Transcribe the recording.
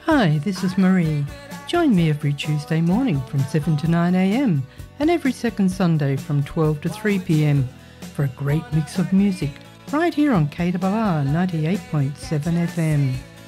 Hi, this is Marie. Join me every Tuesday morning from 7 to 9 a.m. and every second Sunday from 12 to 3 p.m. for a great mix of music right here on KRR 98.7 FM.